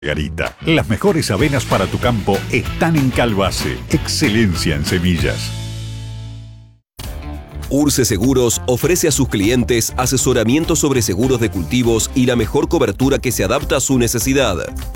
Garita. Las mejores avenas para tu campo están en Calbase. Excelencia en semillas. Urce Seguros ofrece a sus clientes asesoramiento sobre seguros de cultivos y la mejor cobertura que se adapta a su necesidad.